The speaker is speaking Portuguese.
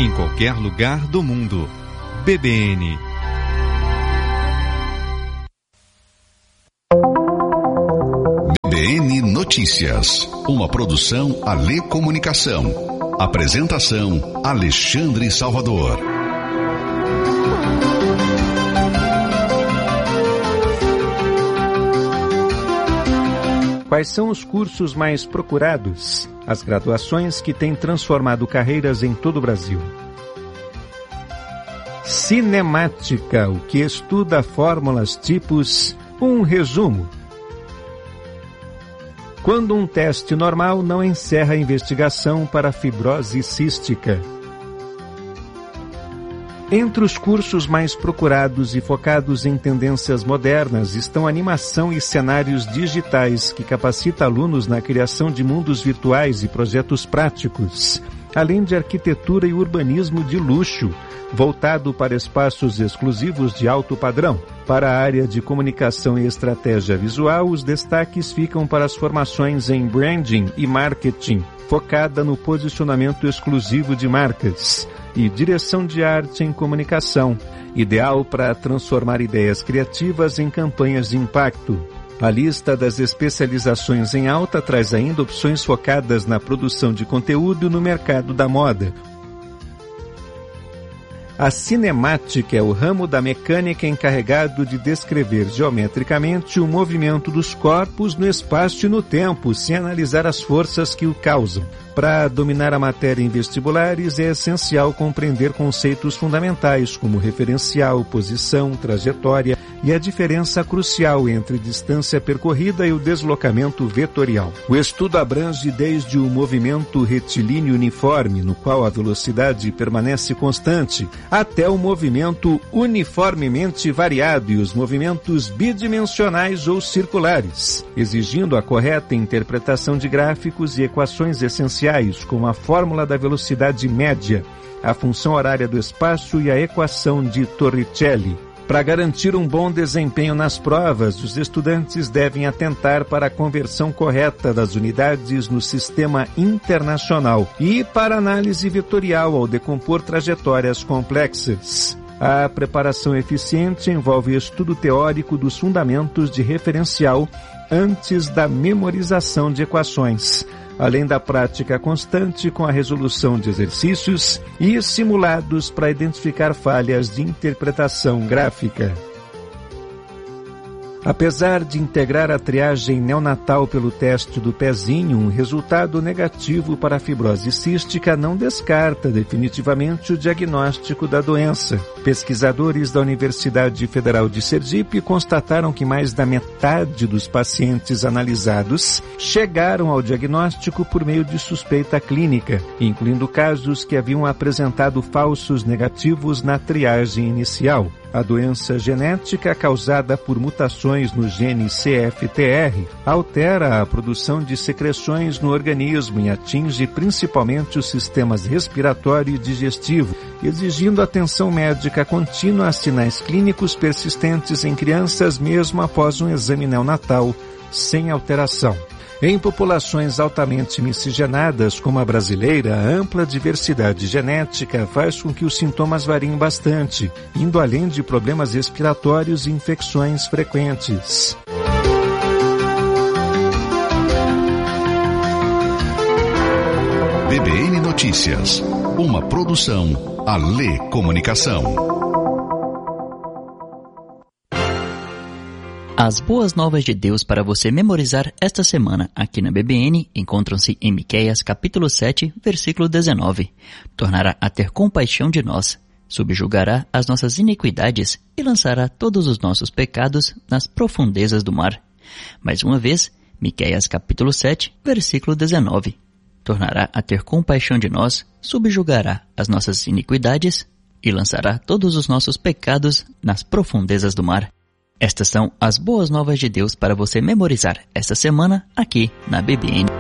em qualquer lugar do mundo. BBN. BBN Notícias, uma produção Alê Comunicação. Apresentação Alexandre Salvador. Quais são os cursos mais procurados? As graduações que têm transformado carreiras em todo o Brasil. Cinemática, o que estuda fórmulas, tipos. Um resumo. Quando um teste normal não encerra a investigação para fibrose cística. Entre os cursos mais procurados e focados em tendências modernas estão animação e cenários digitais, que capacita alunos na criação de mundos virtuais e projetos práticos, além de arquitetura e urbanismo de luxo, voltado para espaços exclusivos de alto padrão. Para a área de comunicação e estratégia visual, os destaques ficam para as formações em branding e marketing, focada no posicionamento exclusivo de marcas, e direção de arte em comunicação, ideal para transformar ideias criativas em campanhas de impacto. A lista das especializações em alta traz ainda opções focadas na produção de conteúdo no mercado da moda. A cinemática é o ramo da mecânica encarregado de descrever geometricamente o movimento dos corpos no espaço e no tempo, sem analisar as forças que o causam. Para dominar a matéria em vestibulares, é essencial compreender conceitos fundamentais como referencial, posição, trajetória e a diferença crucial entre distância percorrida e o deslocamento vetorial. O estudo abrange desde o movimento retilíneo uniforme, no qual a velocidade permanece constante, até o movimento uniformemente variado e os movimentos bidimensionais ou circulares, exigindo a correta interpretação de gráficos e equações essenciais, como a fórmula da velocidade média, a função horária do espaço e a equação de Torricelli. Para garantir um bom desempenho nas provas, os estudantes devem atentar para a conversão correta das unidades no sistema internacional e para análise vetorial ao decompor trajetórias complexas. A preparação eficiente envolve estudo teórico dos fundamentos de referencial antes da memorização de equações, além da prática constante com a resolução de exercícios e simulados para identificar falhas de interpretação gráfica. Apesar de integrar a triagem neonatal pelo teste do pezinho, um resultado negativo para a fibrose cística não descarta definitivamente o diagnóstico da doença. Pesquisadores da Universidade Federal de Sergipe constataram que mais da metade dos pacientes analisados chegaram ao diagnóstico por meio de suspeita clínica, incluindo casos que haviam apresentado falsos negativos na triagem inicial. A doença genética causada por mutações no gene CFTR altera a produção de secreções no organismo e atinge principalmente os sistemas respiratório e digestivo, exigindo atenção médica contínua a sinais clínicos persistentes em crianças mesmo após um exame neonatal sem alteração. Em populações altamente miscigenadas como a brasileira, a ampla diversidade genética faz com que os sintomas variem bastante, indo além de problemas respiratórios e infecções frequentes. BBN Notícias, uma produção Alê Comunicação. As boas novas de Deus para você memorizar esta semana aqui na BBN encontram-se em Miqueias capítulo 7, versículo 19. Tornará a ter compaixão de nós, subjugará as nossas iniquidades e lançará todos os nossos pecados nas profundezas do mar. Mais uma vez, Miqueias capítulo 7, versículo 19. Tornará a ter compaixão de nós, subjugará as nossas iniquidades e lançará todos os nossos pecados nas profundezas do mar. Estas são as boas novas de Deus para você memorizar esta semana aqui na BBN.